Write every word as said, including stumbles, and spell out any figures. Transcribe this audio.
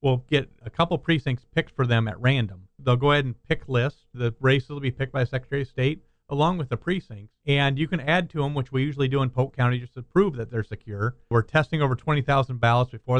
will get a couple precincts picked for them at random. They'll go ahead and pick lists. The races will be picked by the Secretary of State along with the precincts, and you can add to them, which we usually do in Polk County just to prove that they're secure. We're testing over twenty thousand ballots before